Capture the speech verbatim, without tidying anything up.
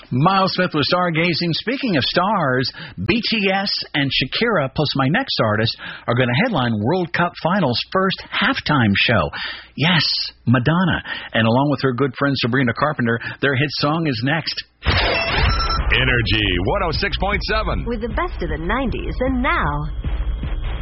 Miles Smith with Stargazing. Speaking of stars, B T S and Shakira, plus my next artist, are going to headline World Cup Finals' first halftime show. Yes, Madonna. And along with her good friend Sabrina Carpenter, their hit song is next. Energy one oh six point seven. With the best of the nineties and now.